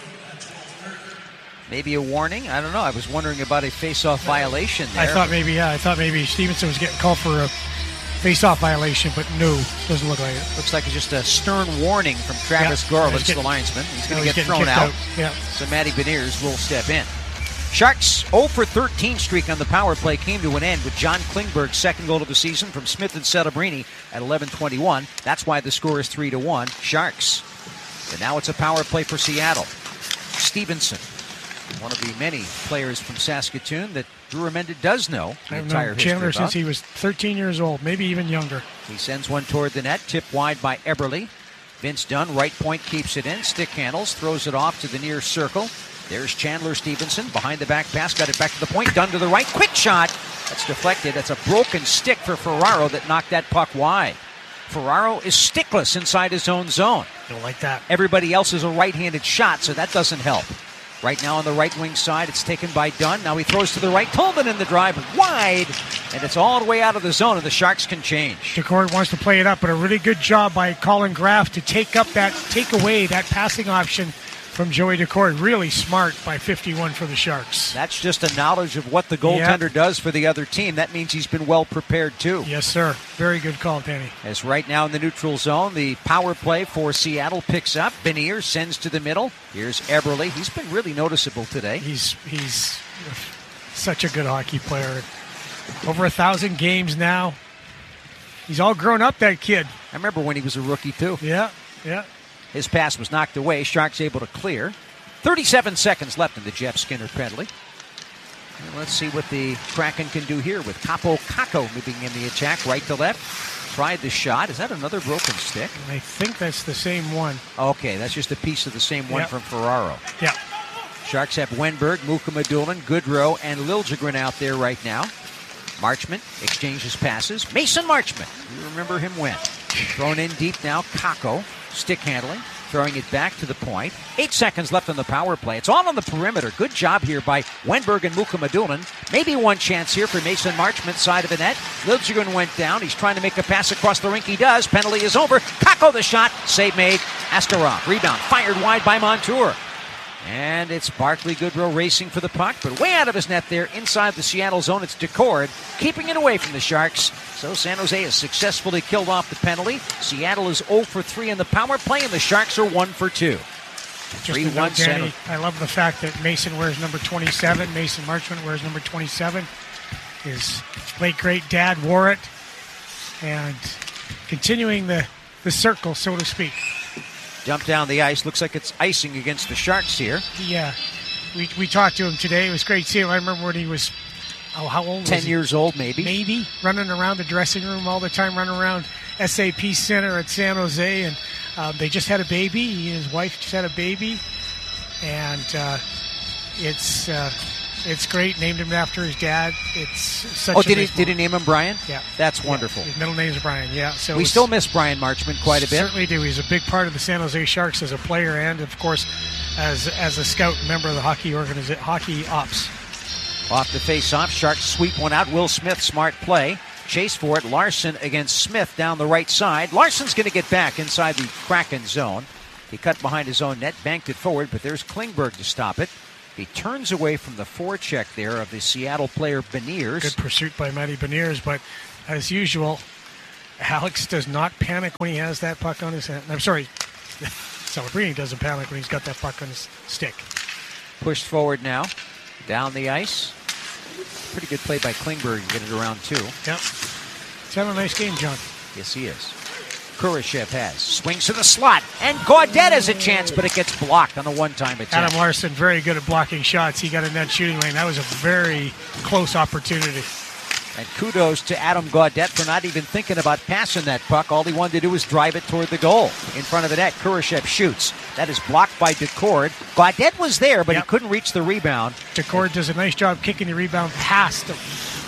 Maybe a warning. I don't know. I was wondering about a face-off violation there. I thought maybe, yeah, I thought maybe Stevenson was getting called for a face-off violation, but no, doesn't look like it. Looks like it's just a stern warning from Travis yeah, Gorlitz, the linesman. He's going to no, get thrown out. out. Yeah. So Matty Beniers will step in. Sharks' oh for thirteen streak on the power play came to an end with John Klingberg's second goal of the season from Smith and Celebrini at eleven twenty-one. That's why the score is three to one. Sharks. And now it's a power play for Seattle. Stevenson, one of the many players from Saskatoon that Drew Remenda does know the I've entire known Chandler history about. since he was thirteen years old, maybe even younger. He sends one toward the net, tipped wide by Eberle. Vince Dunn, right point, keeps it in. Stick handles, throws it off to the near circle. There's Chandler Stevenson, behind the back pass, got it back to the point. Dunn to the right, quick shot. That's deflected. That's a broken stick for Ferraro that knocked that puck wide. Ferraro is stickless inside his own zone. Don't like that. Everybody else is a right-handed shot, so that doesn't help. Right now on the right wing side, it's taken by Dunn. Now he throws to the right. Tolman in the drive, wide, and it's all the way out of the zone, and the Sharks can change. Decord wants to play it up, but a really good job by Colin Graff to take up that, take away that passing option from Joey Decord. Really smart by fifty-one for the Sharks. That's just a knowledge of what the goaltender yep. does for the other team. That means he's been well prepared too. Yes, sir. Very good call, Danny. As right now in the neutral zone, the power play for Seattle picks up. Beniers sends to the middle. Here's Eberle. He's been really noticeable today. He's he's such a good hockey player. Over a thousand games now. He's all grown up, that kid. I remember when he was a rookie too. Yeah, yeah. His pass was knocked away. Sharks able to clear. thirty-seven seconds left in the Jeff Skinner penalty. And let's see what the Kraken can do here with Capo Caco moving in the attack right to left. Tried the shot. Is that another broken stick? I think that's the same one. Okay, that's just a piece of the same one yep. from Ferraro. Yeah. Sharks have Wenberg, Mukhamadullin, Goodrow, and Liljegren out there right now. Marchment exchanges passes. Mason Marchment. You remember him when? Thrown in deep now. Caco. Stick handling, throwing it back to the point. Eight seconds left on the power play. It's all on the perimeter. Good job here by Wenberg and Mukhamadullin. Maybe one chance here for Mason Marchment, side of the net. Liljegren went down. He's trying to make a pass across the rink. He does. Penalty is over. Caco the shot. Save made. Askarov. Rebound. Fired wide by Montour. And it's Barclay Goodrow racing for the puck, but way out of his net there inside the Seattle zone. It's Decord keeping it away from the Sharks. So San Jose has successfully killed off the penalty. Seattle is oh for three in the power play, and the Sharks are one for two. Just a note, Danny, I love the fact that Mason wears number twenty-seven. Mason Marchment wears number twenty-seven. His late great dad wore it, and continuing the, the circle, so to speak. Jump down the ice. Looks like it's icing against the Sharks here. Yeah. We we talked to him today. It was great seeing him. I remember when he was, oh, how old was Ten he? years old, maybe. Maybe. Running around the dressing room all the time, running around S A P Center at San Jose. And um, they just had a baby. He and his wife just had a baby. And uh, it's uh, it's great. Named him after his dad. It's such oh, a did he, nice did he name him Brian? Yeah. That's wonderful. Yeah. His middle name is Brian, yeah. So we still miss Brian Marchment quite a bit. Certainly do. He's a big part of the San Jose Sharks as a player and, of course, as as a scout member of the hockey organiza- hockey ops. Off the face-off, Sharks sweep one out. Will Smith, smart play. Chase for it. Larson against Smith down the right side. Larson's going to get back inside the Kraken zone. He cut behind his own net, banked it forward, but there's Klingberg to stop it. He turns away from the forecheck there of the Seattle player Beniers. Good pursuit by Matty Beniers, but as usual, Alex does not panic when he has that puck on his hand. I'm sorry, Celebrini doesn't panic when he's got that puck on his stick. Pushed forward now, down the ice. Pretty good play by Klingberg to get it around two. Yep. He's having a nice game, John. Yes, he is. Kurashev has. Swings to the slot. And Gaudette has a chance, but it gets blocked on a one-time attempt. Adam Larson, very good at blocking shots. He got in that shooting lane. That was a very close opportunity. And kudos to Adam Gaudette for not even thinking about passing that puck. All he wanted to do was drive it toward the goal. In front of the net, Kurashev shoots. That is blocked by Decord. Gaudette was there, but yep. he couldn't reach the rebound. Decord does a nice job kicking the rebound past him.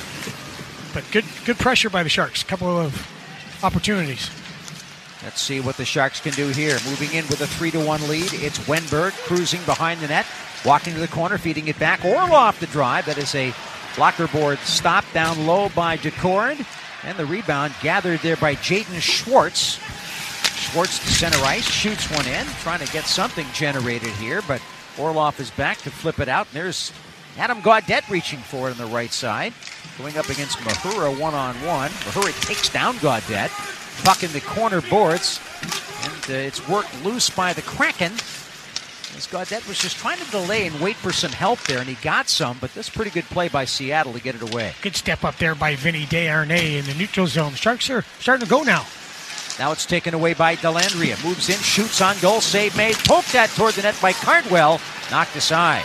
But good, good pressure by the Sharks. Couple of opportunities. Let's see what the Sharks can do here. Moving in with a three to one lead. It's Wenberg cruising behind the net. Walking to the corner, feeding it back. Orlov the drive. That is a blocker board stop down low by Decord. And the rebound gathered there by Jaden Schwartz. Schwartz to center ice. Shoots one in. Trying to get something generated here. But Orlov is back to flip it out. And there's Adam Gaudette reaching for it on the right side. Going up against Mahura one-on-one. Mahura takes down Gaudette. Puck in the corner boards, and uh, it's worked loose by the Kraken. As Gaudette was just trying to delay and wait for some help there, and he got some, but that's pretty good play by Seattle to get it away. Good step up there by Vinny Desharnais in the neutral zone. Sharks are starting to go now. Now it's taken away by Dellandrea. Moves in, shoots on goal, save made. Poked that toward the net by Cardwell. Knocked aside.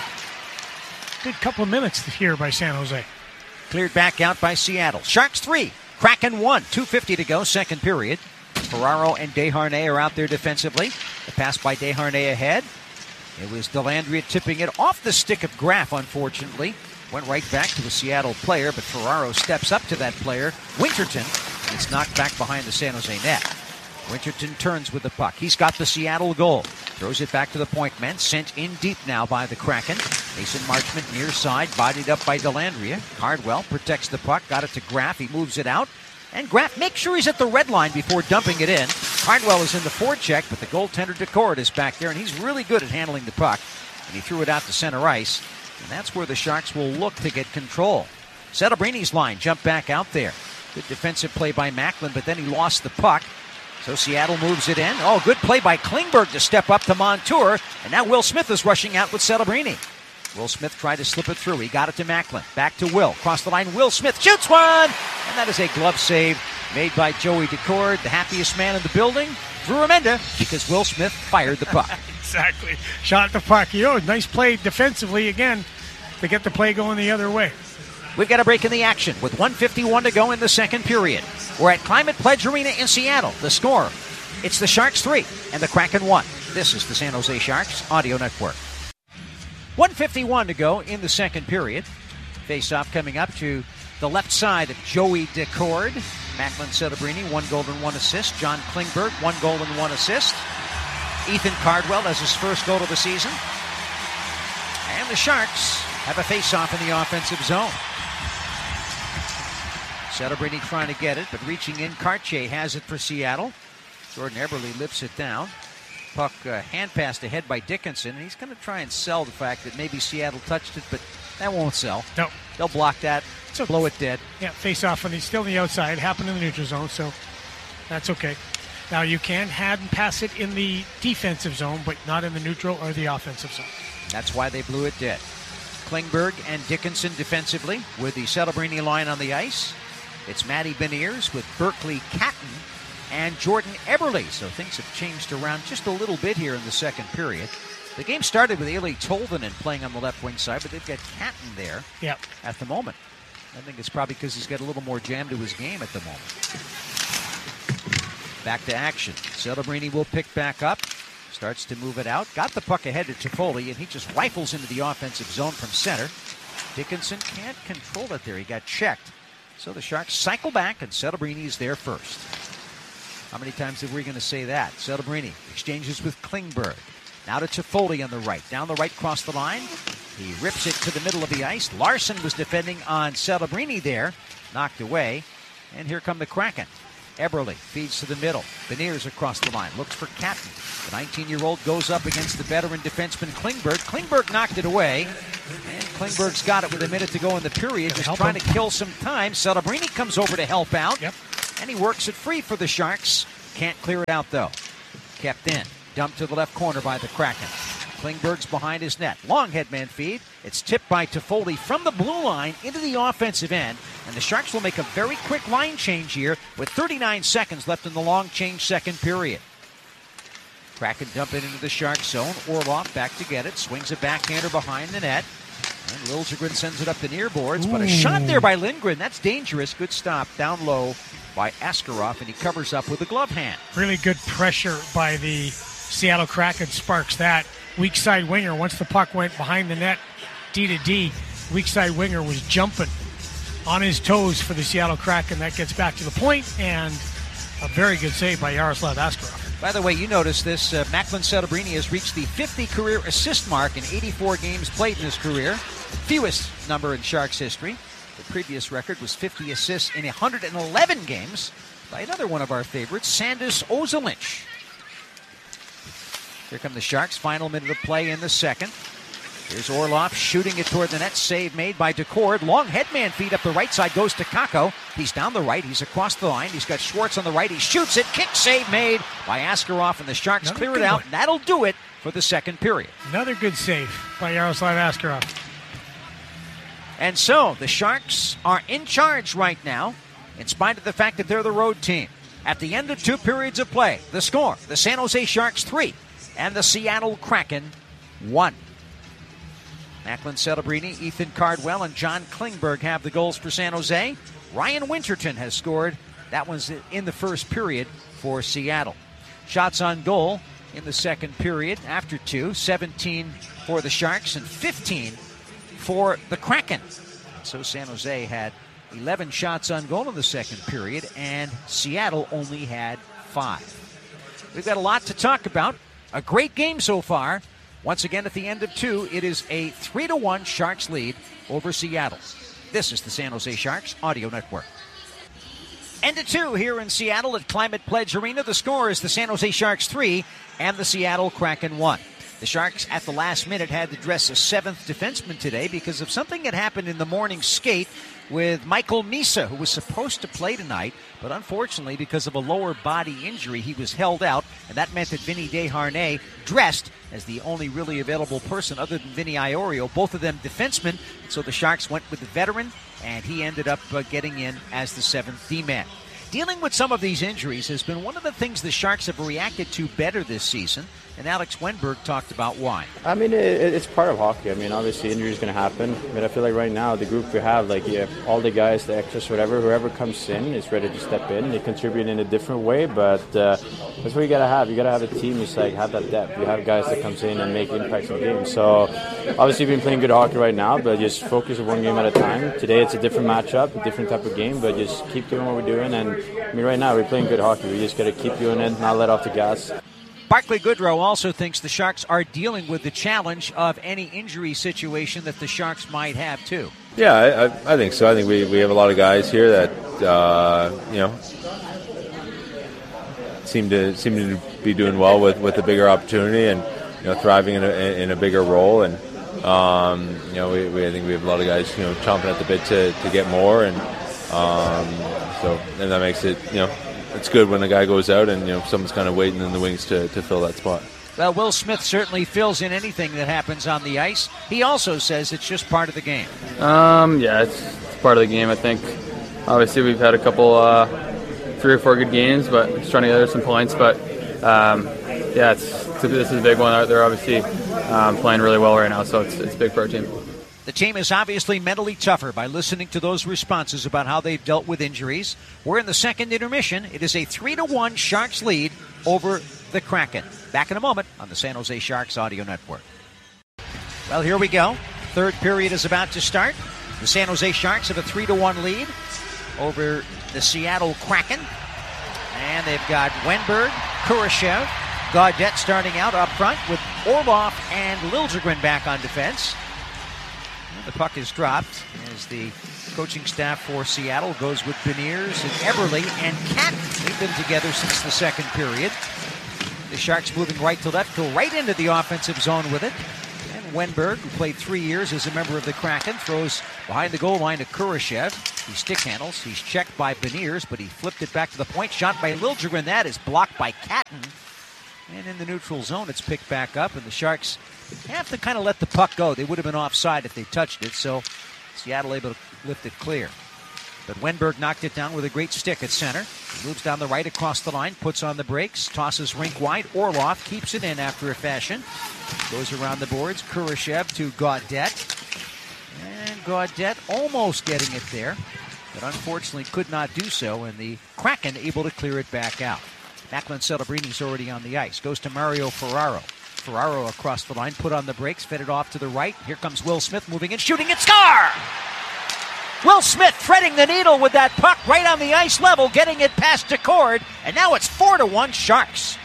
Good couple of minutes here by San Jose. Cleared back out by Seattle. Sharks three. Kraken one, two fifty to go, second period. Ferraro and Desharnais are out there defensively. The pass by Desharnais ahead. It was Dellandrea tipping it off the stick of Graf, unfortunately. Went right back to the Seattle player, but Ferraro steps up to that player, Winterton, and it's knocked back behind the San Jose net. Winterton turns with the puck. He's got the Seattle goal. Throws it back to the point man. Sent in deep now by the Kraken. Mason Marchment near side, bodied up by Dellandrea. Cardwell protects the puck. Got it to Graf. He moves it out. And Graf makes sure he's at the red line before dumping it in. Cardwell is in the forecheck, but the goaltender Decord is back there, and he's really good at handling the puck. And he threw it out to center ice. And that's where the Sharks will look to get control. Celebrini line jumped back out there. Good defensive play by Macklin, but then he lost the puck. So Seattle moves it in. Oh, good play by Klingberg to step up to Montour. And now Will Smith is rushing out with Celebrini. Will Smith tried to slip it through. He got it to Macklin. Back to Will. Cross the line. Will Smith shoots one. And that is a glove save made by Joey Decord, the happiest man in the building. Drew Remenda, because Will Smith fired the puck. Exactly. Shot the puck. You know, nice play defensively again to get the play going the other way. We've got a break in the action with one fifty-one to go in the second period. We're at Climate Pledge Arena in Seattle. The score, it's the Sharks three and the Kraken one. This is the San Jose Sharks Audio Network. one fifty-one to go in the second period. Face-off coming up to the left side of Joey Decord. Macklin Celebrini, one goal and one assist. John Klingberg, one goal and one assist. Ethan Cardwell has his first goal of the season. And the Sharks have a face-off in the offensive zone. Celebrini trying to get it, but reaching in. Cartier has it for Seattle. Jordan Eberle lifts it down. Puck uh, hand passed ahead by Dickinson, and he's going to try and sell the fact that maybe Seattle touched it, but that won't sell. No. They'll block that, so blow it dead. Yeah, face off, and he's still on the outside. Happened in the neutral zone, so that's okay. Now you can hand and pass it in the defensive zone, but not in the neutral or the offensive zone. That's why they blew it dead. Klingberg and Dickinson defensively with the Celebrini line on the ice. It's Matty Beniers with Berkeley Catton and Jordan Eberle. So things have changed around just a little bit here in the second period. The game started with Eeli Tolvanen playing on the left wing side, but they've got Catton there yep. at the moment. I think it's probably because he's got a little more jam to his game at the moment. Back to action. Celebrini will pick back up. Starts to move it out. Got the puck ahead to Toffoli, and he just rifles into the offensive zone from center. Dickinson can't control it there. He got checked. So the Sharks cycle back, and Celebrini is there first. How many times are we going to say that? Celebrini exchanges with Klingberg. Now to Toffoli on the right. Down the right, cross the line. He rips it to the middle of the ice. Larson was defending on Celebrini there. Knocked away. And here come the Kraken. Eberle feeds to the middle. Beniers across the line. Looks for Catton. The nineteen-year-old goes up against the veteran defenseman Klingberg. Klingberg knocked it away. And Klingberg's got it with a minute to go in the period. Just help trying him. to kill some time. Celebrini comes over to help out. Yep. And he works it free for the Sharks. Can't clear it out, though. Kept in. Dumped to the left corner by the Kraken. Klingberg's behind his net. Long headman feed. It's tipped by Toffoli from the blue line into the offensive end. And the Sharks will make a very quick line change here with thirty-nine seconds left in the long change second period. Kraken dump it into the Sharks zone. Orlov back to get it. Swings a backhander behind the net. And Liljegren sends it up the near boards. Ooh. But a shot there by Lindgren. That's dangerous. Good stop down low by Askarov. And he covers up with a glove hand. Really good pressure by the Seattle Kraken sparks that. Weak side winger, once the puck went behind the net, D to D, weak side winger was jumping on his toes for the Seattle Kraken. That gets back to the point, and a very good save by Yaroslav Askarov. By the way, you notice this, uh, Macklin Celebrini has reached the fifty career assist mark in eighty-four games played in his career, fewest number in Sharks history. The previous record was fifty assists in one hundred eleven games by another one of our favorites, Sandis Ozolic. Here come the Sharks. Final minute of play in the second. Here's Orlov shooting it toward the net. Save made by Decord. Long headman feed up the right side goes to Kakko. He's down the right. He's across the line. He's got Schwartz on the right. He shoots it. Kick save made by Askarov, and the Sharks Another clear it out. one. That'll do it for the second period. Another good save by Yaroslav Askarov. And so the Sharks are in charge right now, in spite of the fact that they're the road team. At the end of two periods of play, the score, the San Jose Sharks three and the Seattle Kraken one. Macklin Celebrini, Ethan Cardwell, and John Klingberg have the goals for San Jose. Ryan Winterton has scored. That one's in the first period for Seattle. Shots on goal in the second period after two. seventeen for the Sharks and fifteen for the Kraken. So San Jose had eleven shots on goal in the second period, and Seattle only had five. We've got a lot to talk about. A great game so far. Once again, at the end of two, it is a three to one Sharks lead over Seattle. This is the San Jose Sharks Audio Network. End of two here in Seattle at Climate Pledge Arena. The score is the San Jose Sharks three and the Seattle Kraken one. The Sharks, at the last minute, had to dress a seventh defenseman today because of something that happened in the morning skate with Michael Misa, who was supposed to play tonight, but unfortunately, because of a lower body injury, he was held out, and that meant that Vinny Desharnais dressed as the only really available person other than Vinny Iorio, both of them defensemen. So the Sharks went with the veteran, and he ended up uh, getting in as the seventh D-man. Dealing with some of these injuries has been one of the things the Sharks have reacted to better this season, and Alex Wenberg talked about why. I mean, it, it's part of hockey. I mean, obviously injury is going to happen, but I feel like right now the group we have, like yeah, all the guys, the extras, whatever, whoever comes in is ready to step in. They contribute in a different way, but uh, that's what you got to have. You got to have a team who's like have that depth. You have guys that comes in and make impacts in games. So obviously we've been playing good hockey right now, but just focus on one game at a time. Today it's a different matchup, a different type of game, but just keep doing what we're doing. And I mean, right now we're playing good hockey. We just got to keep doing it, not let off the gas. Barclay Goodrow also thinks the Sharks are dealing with the challenge of any injury situation that the Sharks might have, too. Yeah, I, I think so. I think we, we have a lot of guys here that, uh, you know, seem to seem to be doing well with, with a bigger opportunity and, you know, thriving in a, in a bigger role. And, um, you know, we, we I think we have a lot of guys, you know, chomping at the bit to, to get more. And um, so and that makes it, you know, it's good when a guy goes out and, you know, someone's kind of waiting in the wings to, to fill that spot. Well, Will Smith certainly fills in anything that happens on the ice. He also says it's just part of the game. Um, yeah, it's, it's part of the game, I think. Obviously, we've had a couple, uh, three or four good games, but just trying to gather some points. But, um, yeah, it's, it's a, this is a big one. They're obviously um, playing really well right now, so it's, it's big for our team. The team is obviously mentally tougher by listening to those responses about how they've dealt with injuries. We're in the second intermission. It is a three to one Sharks lead over the Kraken. Back in a moment on the San Jose Sharks Audio Network. Well, here we go. Third period is about to start. The San Jose Sharks have a three to one lead over the Seattle Kraken. And they've got Wenberg, Kurashev, Gaudette starting out up front with Orlov and Liljegren back on defense. And the puck is dropped as the coaching staff for Seattle goes with Beniers and Eberle and Catton. They've been together since the second period. The Sharks moving right to left, go right into the offensive zone with it. And Wenberg, who played three years as a member of the Kraken, throws behind the goal line to Kurashev. He stick handles. He's checked by Beniers, but he flipped it back to the point. Shot by Liljegren. That is blocked by Catton. And in the neutral zone, it's picked back up, and the Sharks have to kind of let the puck go. They would have been offside if they touched it, so Seattle able to lift it clear. But Wenberg knocked it down with a great stick at center. He moves down the right across the line, puts on the brakes, tosses rink wide. Orlov keeps it in after a fashion. Goes around the boards. Kurashev to Gaudette. And Gaudette almost getting it there, but unfortunately could not do so, and the Kraken able to clear it back out. Macklin Celebrini's already on the ice. Goes to Mario Ferraro. Ferraro across the line, put on the brakes, fed it off to the right. Here comes Will Smith moving and shooting and score! Will Smith threading the needle with that puck right on the ice level, getting it past Decord, and now it's four to one Sharks.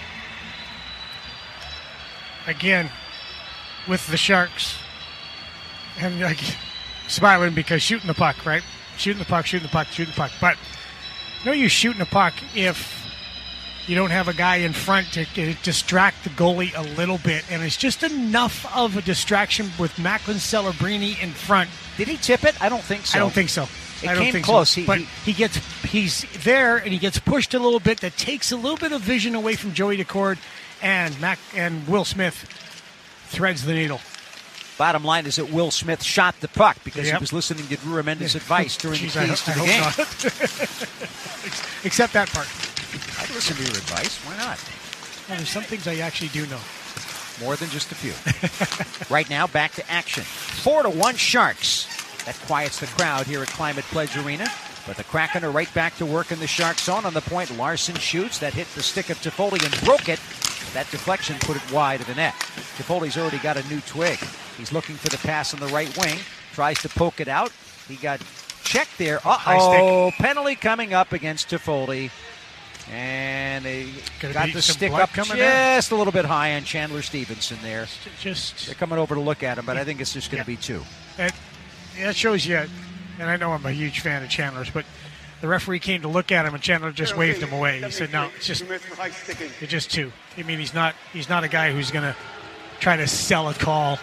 Again, with the Sharks, and like, smiling because shooting the puck, right? Shooting the puck, shooting the puck, shooting the puck. But no use shooting the puck if you don't have a guy in front to, to distract the goalie a little bit. And it's just enough of a distraction with Macklin Celebrini in front. Did he tip it? I don't think so. I don't think so. It I don't came think close. So. He, but he, he gets he's there and he gets pushed a little bit. That takes a little bit of vision away from Joey Decord, and Mac and Will Smith threads the needle. Bottom line is that Will Smith shot the puck because yep. he was listening to Drew Remendes' advice during Jeez, the keys I, to I the game. Except that part. I'd listen to your advice. Why not? Well, there's some things I actually do know. More than just a few. Right now, back to action. Four to one Sharks. That quiets the crowd here at Climate Pledge Arena. But the Kraken are right back to work in the Shark zone. On the point, Larson shoots. That hit the stick of Toffoli and broke it. That deflection put it wide of the net. Toffoli's already got a new twig. He's looking for the pass on the right wing. Tries to poke it out. He got checked there. Uh-oh. Penalty coming up against Toffoli. And they Gonna got the stick up just there? a little bit high on Chandler Stevenson there. Just They're coming over to look at him, but I think it's just going to yeah. be two. That, that shows you, and I know I'm a huge fan of Chandler's, but the referee came to look at him, and Chandler just waved him away. He said, "No, it's just it's just two." I mean, he's not he's not a guy who's going to try to sell a call.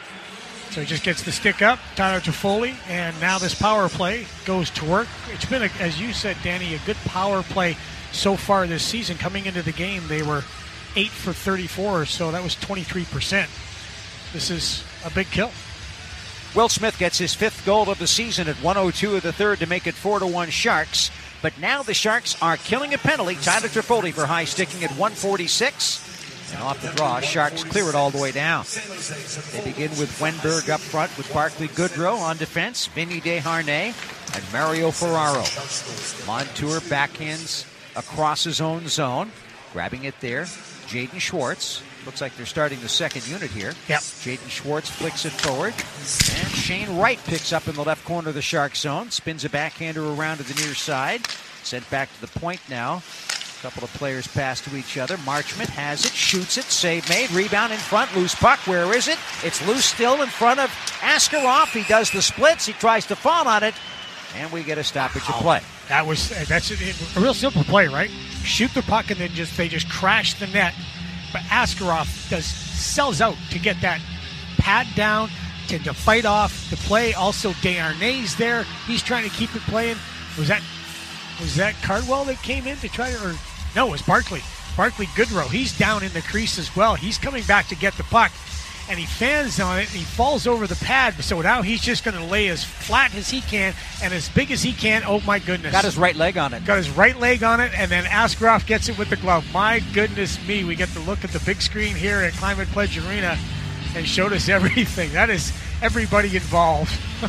So he just gets the stick up, Tyler Toffoli, and now this power play goes to work. It's been, a, as you said, Danny, a good power play so far this season. Coming into the game, they were eight for thirty-four, so that was twenty-three percent. This is a big kill. Will Smith gets his fifth goal of the season at one oh two of the third to make it four to one Sharks. But now the Sharks are killing a penalty. Tyler Toffoli for high sticking at one forty-six. And off the draw, Sharks clear it all the way down. They begin with Wenberg up front with Barclay Goodrow on defense, Vinny Desharnais, and Mario Ferraro. Montour backhands across his own zone. Grabbing it there, Jaden Schwartz. Looks like they're starting the second unit here. Yep. Jaden Schwartz flicks it forward. And Shane Wright picks up in the left corner of the Shark zone. Spins a backhander around to the near side. Sent back to the point now. A couple of players pass to each other. Marchment has it, shoots it, save made. Rebound in front, loose puck. Where is it? It's loose still in front of Askarov. He does the splits. He tries to fall on it. And we get a stoppage of play. That was that's a, a real simple play, right? Shoot the puck and then just they just crash the net. But Askarov does sells out to get that pad down, to, to fight off the play. Also, Desharnais there. He's trying to keep it playing. Was that was that Cardwell that came in to try to? Or no, it was Barclay. Barclay Goodrow. He's down in the crease as well. He's coming back to get the puck. And he fans on it, and he falls over the pad. So now he's just going to lay as flat as he can and as big as he can. Oh, my goodness. Got his right leg on it. Got his right leg on it, and then Askarov gets it with the glove. My goodness me, we get to look at the big screen here at Climate Pledge Arena and showed us everything. That is everybody involved.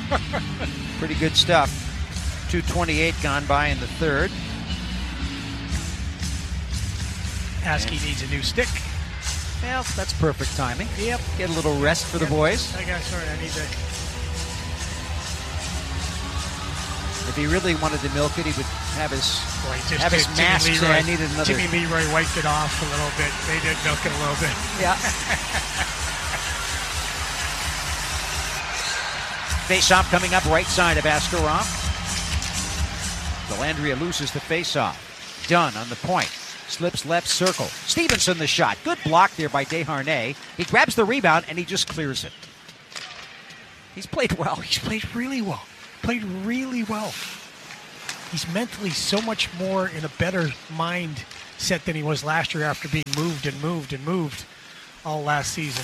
Pretty good stuff. two twenty-eight gone by in the third. Askey needs a new stick. Well, that's perfect timing. Yep. Get a little rest for the boys. I got sorry, I need to. If he really wanted to milk it, he would have his Boy, just have his Timmy mask Leroy, say, I needed another. Timmy Leroy wiped it off a little bit. They did milk it a little bit. Yeah. Face-off coming up right side of Askarov. Dellandrea loses the face-off. Dunn on the point. Slips left circle. Stevenson the shot. Good block there by Desharnais. He grabs the rebound and he just clears it. He's played well. He's played really well. Played really well. He's mentally so much more in a better mindset than he was last year after being moved and moved and moved all last season.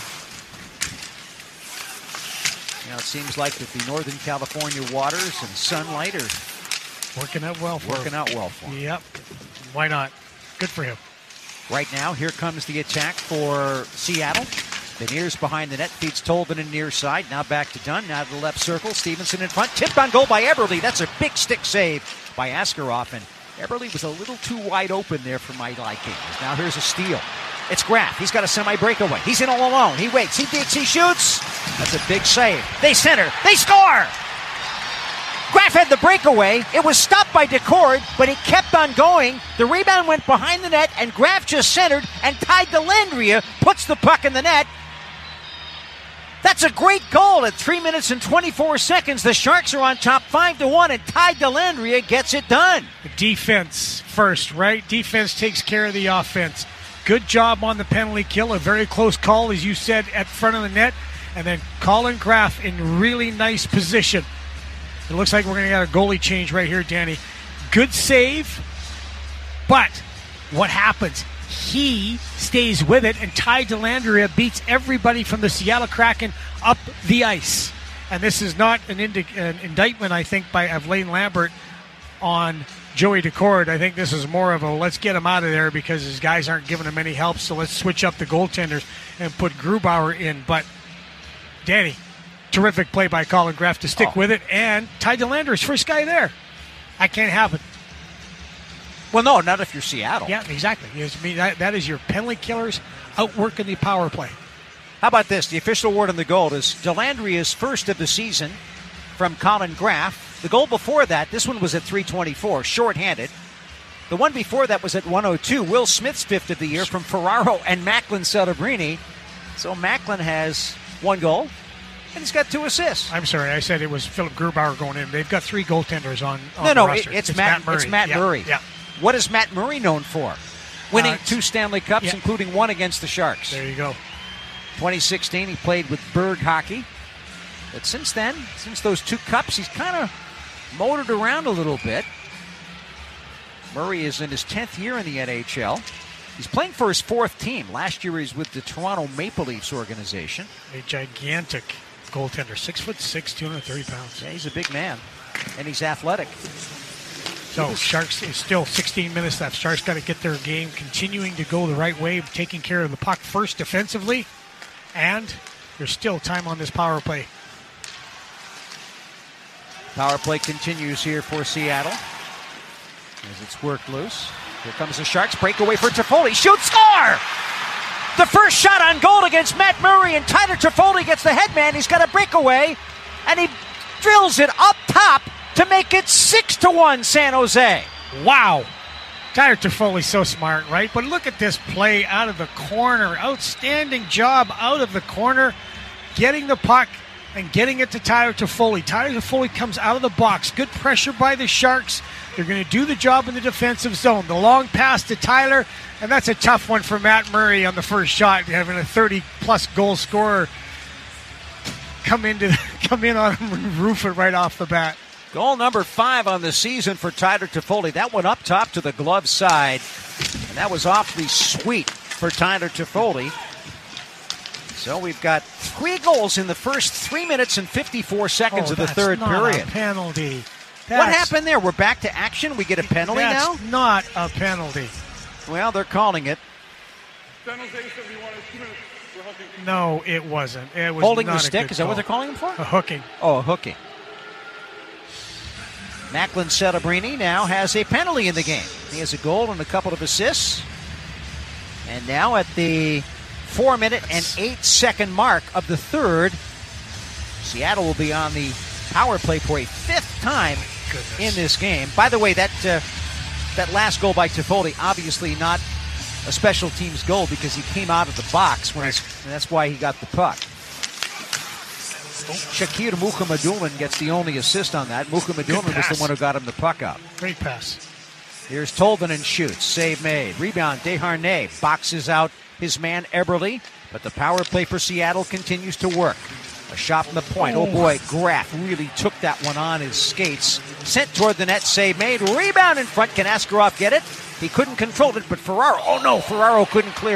Now it seems like that the Northern California waters and sunlight are working out well for working him. out well for him. Yep. Why not? Good for him. Right now, here comes the attack for Seattle. Beniers behind the net, feeds Tolvanen near side. Now back to Dunn, now to the left circle. Stevenson in front, tipped on goal by Eberle. That's a big stick save by Askarov, and Eberle was a little too wide open there for my liking. Now here's a steal. It's Graf. He's got a semi-breakaway. He's in all alone. He waits. He digs. He shoots. That's a big save. They center. They score! Graf had the breakaway. It was stopped by Decord, but he kept on going. The rebound went behind the net, and Graf just centered and tied Dellandrea, puts the puck in the net. That's a great goal at three minutes and twenty-four seconds. The Sharks are on top five to one, and Ty Dellandrea gets it done. Defense first, right? Defense takes care of the offense. Good job on the penalty kill. A very close call, as you said, at front of the net. And then Colin Graf in really nice position. It looks like we're going to get a goalie change right here, Danny. Good save, but what happens? He stays with it, and Ty Dellandrea beats everybody from the Seattle Kraken up the ice. And this is not an, indi- an indictment, I think, by of Lane Lambert on Joey Decord. I think this is more of a let's get him out of there because his guys aren't giving him any help, so let's switch up the goaltenders and put Grubauer in. But, Danny, terrific play by Colin Graf to stick oh. with it, and Ty Dellandrea's first guy there. I can't have it. Well, no, not if you're Seattle. Yeah, exactly. Yes, I mean, that, that is your penalty killers outworking the power play. How about this? The official award on the goal is Dellandrea's first of the season from Colin Graf. The goal before that, this one was at three twenty-four, shorthanded. The one before that was at one oh two. Will Smith's fifth of the year from Ferraro and Macklin Celebrini. So Macklin has one goal, and he's got two assists. I'm sorry, I said it was Philip Grubauer going in. They've got three goaltenders on, on no, the no, roster. It, it's, it's Matt, Matt Murray. It's Matt yeah, Murray. Yeah. What is Matt Murray known for? Winning uh, two Stanley Cups, yeah. including one against the Sharks. There you go. twenty sixteen, he played with Berg Hockey. But since then, since those two cups, he's kind of motored around a little bit. Murray is in his tenth year in the N H L. He's playing for his fourth team. Last year he was with the Toronto Maple Leafs organization. A gigantic goaltender, six foot six, two hundred thirty pounds. Yeah, he's a big man, and he's athletic. So Sharks is still sixteen minutes left. Sharks got to get their game continuing to go the right way, taking care of the puck first defensively, and there's still time on this power play. Power play continues here for Seattle as it's worked loose. Here comes the Sharks. Breakaway for Toffoli. Shoot, score! The first shot on goal against Matt Murray, and Tyler Toffoli gets the headman. He's got a breakaway, and he drills it up top to make it six to one San Jose. Wow. Tyler Toffoli's so smart, right? But look at this play out of the corner. Outstanding job out of the corner, getting the puck and getting it to Tyler Toffoli. Tyler Toffoli comes out of the box. Good pressure by the Sharks. They're going to do the job in the defensive zone. The long pass to Tyler, and that's a tough one for Matt Murray on the first shot, having a thirty-plus goal scorer come into come in on him and roof it right off the bat. Goal number five on the season for Tyler Toffoli. That one up top to the glove side, and that was awfully sweet for Tyler Toffoli. So we've got three goals in the first three minutes and fifty-four seconds oh, of the third not period. A penalty. That's, what happened there? We're back to action. We get a penalty that's now? Not a penalty. Well, they're calling it. No, it wasn't. It was holding not the stick. Is that call. what they're calling him for? A hooking. Oh, a hooking. Macklin Celebrini now has a penalty in the game. He has a goal and a couple of assists. And now at the four minute and eight second mark of the third, Seattle will be on the power play for a fifth time Goodness. in this game. By the way, that uh, that last goal by Toffoli, obviously not a special teams goal because he came out of the box when right. and that's why he got the puck. Shakir Mukhamadullin gets the only assist on that. Mukhamadullin was the one who got him the puck up. Great pass. Here's Tolvanen shoots. Save made. Rebound, Desharnais boxes out his man Eberle, but the power play for Seattle continues to work. A shot from the point. Oh, boy, Graf really took that one on his skates. Sent toward the net, save made. Rebound in front. Can Askarov get it? He couldn't control it, but Ferraro, oh no, Ferraro couldn't clear.